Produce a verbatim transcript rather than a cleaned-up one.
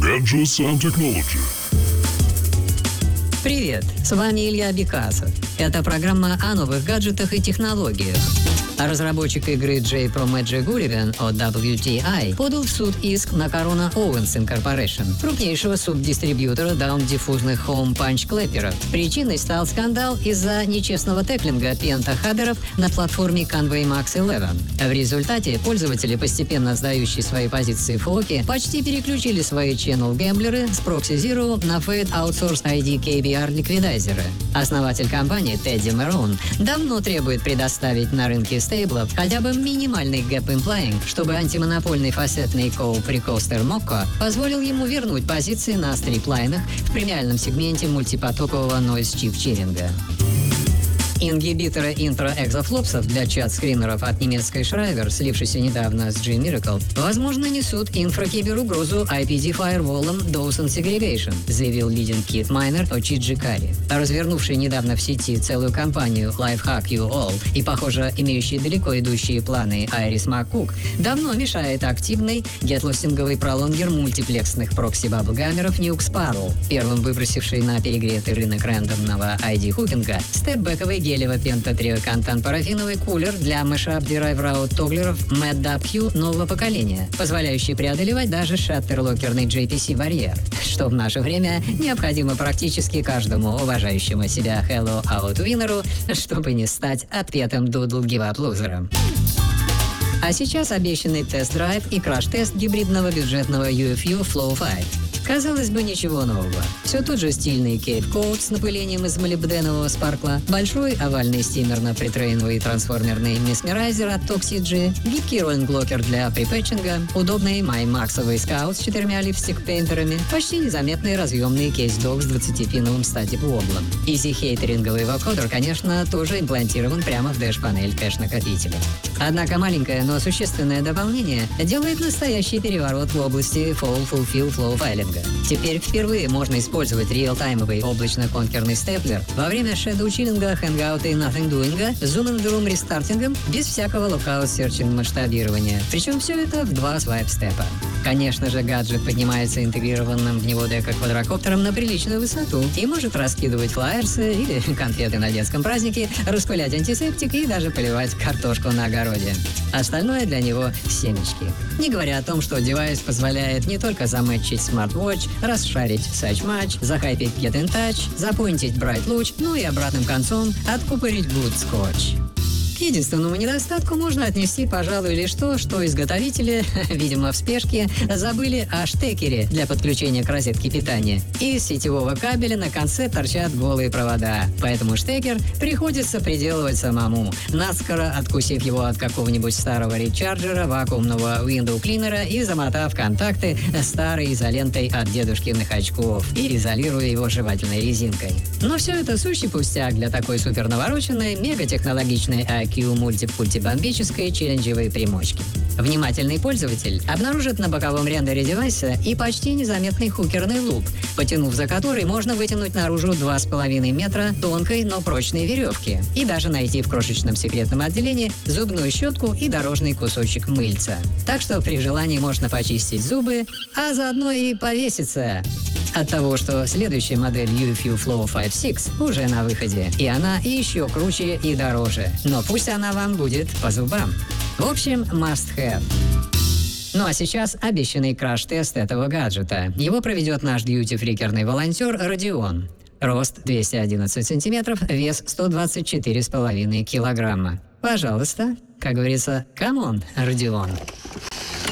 Gadgets and Technology. Привет, с вами Илья Бекасов. Это программа о новых гаджетах и технологиях. А разработчик игры J-Pro Magic Gulliver от дабл ю ти ай подал в суд иск на Corona Owens Incorporation, крупнейшего субдистрибьютора даун-диффузных хоум-панч-клэперов. Причиной стал скандал из-за нечестного теклинга пентахадеров на платформе Conway Max одиннадцать. В результате пользователи, постепенно сдающие свои позиции в фоке, почти переключили свои channel-гэмблеры с Proxy Zero на Fade Outsourced ай ди кей би ар-ликвидайзеры. Основатель компании Тедди Мэрон давно требует предоставить на рынке стейблов хотя бы минимальный gap implying, чтобы антимонопольный фасетный Cope Recoaster Mokko позволил ему вернуть позиции на стриплайнах в премиальном сегменте мультипотокового noise-чип-чиринга. Ингибиторы интро-экзофлопсов для чат-скринеров от немецкой Schreiber, слившейся недавно с G-Miracle, возможно, несут инфракиберугрозу ай пи ди-фаерволом Dawson Segregation, заявил лидинг Кит Майнер от джи джи Curry. Развернувший недавно в сети целую кампанию Lifehack You All и, похоже, имеющий далеко идущие планы Айрис МакКук, давно мешает активный гетлостинговый пролонгер мультиплексных прокси-баблгамеров Nuke Sparrow, первым выбросивший на перегретый рынок рандомного ай ди-хукинга степ-бэковый гелево-пента-трио-контан-парафиновый кулер для Mashup Derive Route тоглеров Mad Dub Q нового поколения, позволяющий преодолевать даже шаттерлокерный джей пи си-барьер, что в наше время необходимо практически каждому уважающему себя Hello Out-винеру, чтобы не стать отпетым дудл-гивап-лузером. А сейчас обещанный тест-драйв и краш-тест гибридного бюджетного ю эф ю Flow пять. Казалось бы, ничего нового. Все тот же стильный кейп-коут с напылением из молибденового спаркла, большой овальный стимерно-притрейновый трансформерный месмерайзер от Toxy-G, гибкий роллинг-блокер для припэтчинга, удобный MyMaxовый скаут с четырьмя липстик-пейнтерами, почти незаметный разъемный кейс-док с двадцатипиновым статик-воблом. Изи-хейтеринговый вокодер, конечно, тоже имплантирован прямо в дэш-панель кэш-накопителя. Однако маленькое, но существенное дополнение делает настоящий переворот в области Fall Fulfill Flow файлинга. Теперь впервые можно использовать реал-таймовый облачно-конкерный степлер во время шэдоу-чиллинга, хэнгаута и nothing-doing с зум-ин-друм рестартингом без всякого локаут-серчинг масштабирования. Причем все это в два свайп-степа. Конечно же, гаджет поднимается интегрированным в него дека-квадрокоптером на приличную высоту и может раскидывать флаерсы или конфеты на детском празднике, распылять антисептик и даже поливать картошку на огороде. Остальное для него — семечки. Не говоря о том, что девайс позволяет не только замэтчить смарт-вотч, расшарить Search-матч, захайпить Get in Touch, запоинтить Bright Луч, ну и обратным концом откупорить Good Scotch. К единственному недостатку можно отнести, пожалуй, лишь то, что изготовители, видимо в спешке, забыли о штекере для подключения к розетке питания. Из сетевого кабеля на конце торчат голые провода, поэтому штекер приходится приделывать самому, наскоро откусив его от какого-нибудь старого речарджера, вакуумного window-клинера и замотав контакты старой изолентой от дедушкиных очков и изолируя его жевательной резинкой. Но все это сущий пустяк для такой супернавороченной, мегатехнологичной ай кью мультипульти-бомбической челленджевой примочки. Внимательный пользователь обнаружит на боковом рендере девайса и почти незаметный хукерный луп, потянув за который можно вытянуть наружу два с половиной метра тонкой, но прочной веревки и даже найти в крошечном секретном отделении зубную щетку и дорожный кусочек мыльца. Так что при желании можно почистить зубы, а заодно и повеситься. От того, что следующая модель ю эф ю Flow пять шесть уже на выходе, и она еще круче и дороже, но пусть она вам будет по зубам. В общем, must have. Ну а сейчас обещанный краш-тест этого гаджета. Его проведет наш дьюти-фрикерный волонтер Родион. Рост двести одиннадцать сантиметров, вес сто двадцать четыре с половиной килограмма. Пожалуйста, как говорится, камон, Родион.